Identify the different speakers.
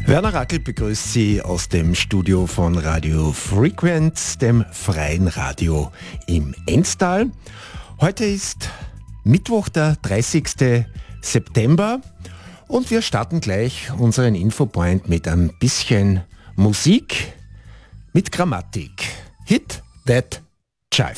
Speaker 1: Werner Rackel begrüßt Sie aus dem Studio von Radio Frequent, dem freien Radio im Enstal. Heute ist Mittwoch, der 30. September und wir starten gleich unseren Infopoint mit ein bisschen Musik mit Grammatik. Hit that